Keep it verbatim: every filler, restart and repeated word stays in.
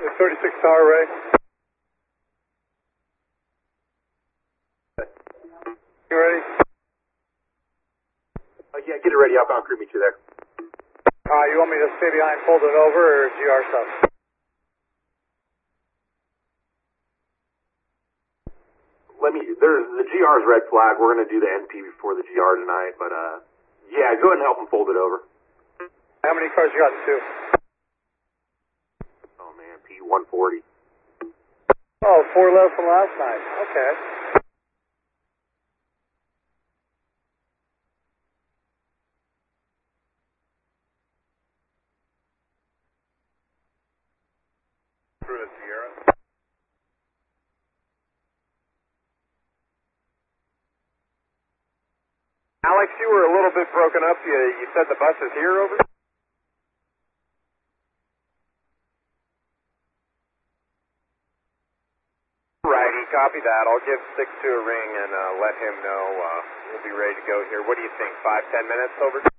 thirty-six Tower, Ray. You ready? Uh, yeah, get it ready. Outbound crew, meet you there. Uh, you want me to stay behind, fold it over, or G R stuff? Let me, there's, the G R's red flag. We're going to do the N P before the G R tonight, but, uh, yeah, go ahead and help them fold it over. How many cars you got in two? Oh, man, P one forty. Oh, four left from last night. Okay. Through the Sierra. Alex, you were a little bit broken up. You, you said the bus is here, over? Righty, copy that. I'll give six two a ring and uh, let him know uh, we'll be ready to go here. What do you think, five, ten minutes, over?